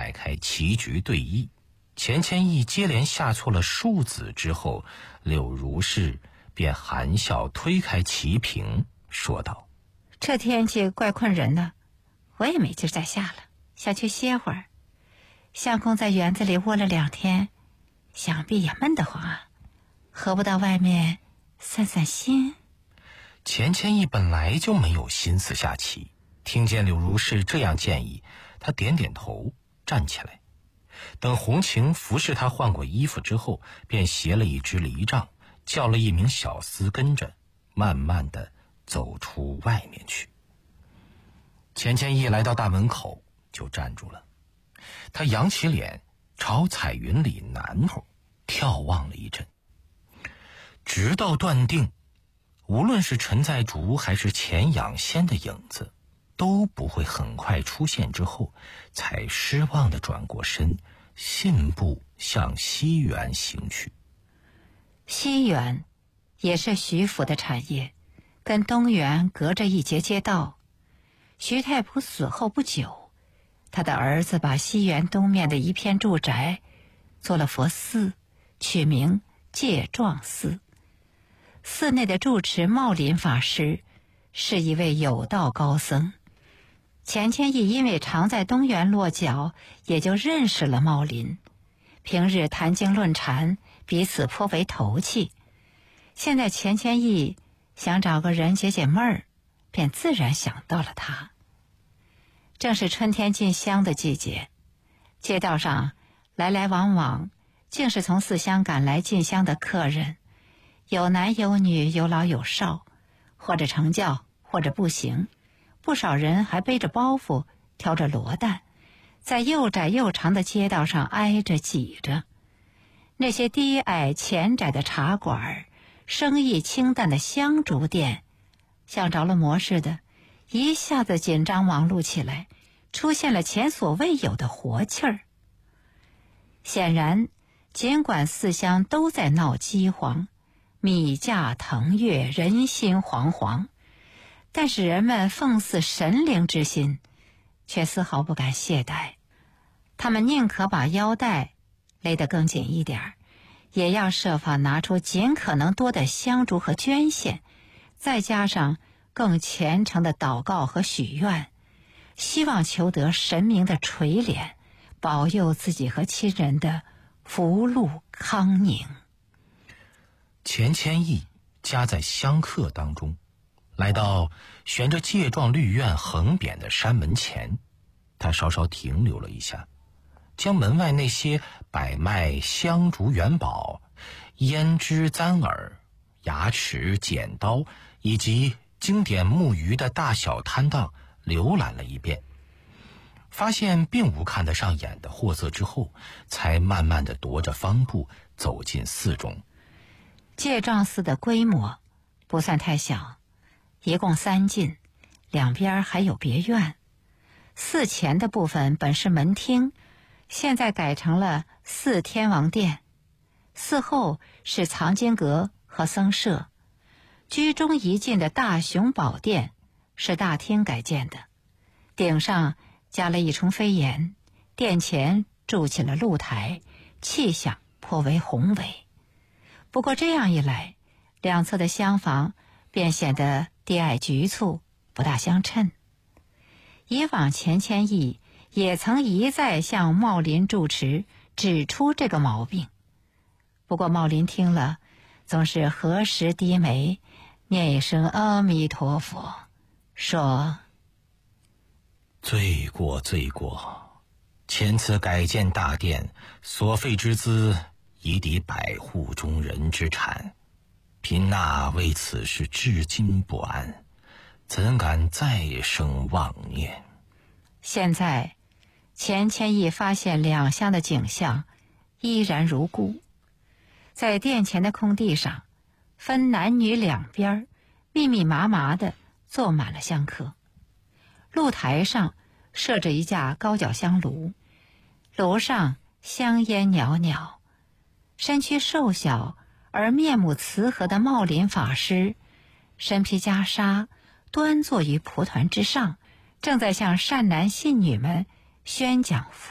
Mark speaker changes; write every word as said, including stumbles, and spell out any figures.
Speaker 1: 摆开棋局对弈。钱谦益接连下错了数子之后，柳如是便含笑推开棋屏，说道：
Speaker 2: 这天气怪困人的，我也没劲再下了，想去歇会儿。相公在园子里窝了两天，想必也闷得慌啊，何不到外面散散心？
Speaker 1: 钱谦益本来就没有心思下棋，听见柳如是这样建议，他点点头，站起来。等红晴服侍他换过衣服之后，便携了一只犁杖，叫了一名小厮跟着，慢慢地走出外面去。钱谦益来到大门口就站住了，他扬起脸朝彩云里南头眺望了一阵，直到断定无论是陈在竹还是钱养先的影子都不会很快出现之后，才失望地转过身，信步向西园行去。
Speaker 2: 西园也是徐府的产业，跟东园隔着一节街道。徐太仆死后不久，他的儿子把西园东面的一片住宅做了佛寺，取名戒幢寺。寺内的住持茂林法师是一位有道高僧，钱谦益因为常在东园落脚，也就认识了茂林，平日谈经论禅，彼此颇为投契。现在钱谦益想找个人解解闷儿，便自然想到了他。正是春天进香的季节，街道上来来往往竟是从四乡赶来进香的客人，有男有女，有老有少，或者乘轿，或者步行，不少人还背着包袱，挑着罗担，在又窄又长的街道上挨着挤着。那些低矮浅窄的茶馆，生意清淡的香烛店，像着了魔似的，一下子紧张忙碌起来，出现了前所未有的活气儿。显然，尽管四乡都在闹饥荒，米价腾跃，人心惶惶，但是人们奉祀神灵之心却丝毫不敢懈怠。他们宁可把腰带勒得更紧一点，也要设法拿出尽可能多的香烛和捐献，再加上更虔诚的祷告和许愿，希望求得神明的垂怜，保佑自己和亲人的福禄康宁。
Speaker 1: 钱谦益夹在香客当中，来到悬着戒幢绿院横匾的山门前，他稍稍停留了一下，将门外那些摆卖香烛元宝、胭脂簪耳、牙齿、剪刀以及经典木鱼的大小摊档浏览了一遍，发现并无看得上眼的货色之后，才慢慢地踱着方步走进寺中。
Speaker 2: 戒幢寺的规模不算太小，一共三进，两边还有别院。寺前的部分本是门厅，现在改成了寺天王殿。寺后是藏经阁和僧舍。居中一进的大雄宝殿是大厅改建的，顶上加了一重飞檐，殿前筑起了露台，气象颇为宏伟。不过这样一来，两侧的厢房便显得低矮局促，不大相称。以往钱谦益也曾一再向茂林住持指出这个毛病，不过茂林听了总是合十低眉，念一声阿弥陀佛，说：
Speaker 1: 罪过罪过，前次改建大殿所费之资已抵百户中人之产，贫纳为此事至今不安，怎敢再生妄念。
Speaker 2: 现在钱谦益发现两厢的景象依然如故，在殿前的空地上，分男女两边密密麻麻地坐满了香客。露台上设着一架高脚香炉，炉上香烟袅袅。身躯瘦小而面目慈和的茂林法师，身披袈裟，端坐于蒲团之上，正在向善男信女们宣讲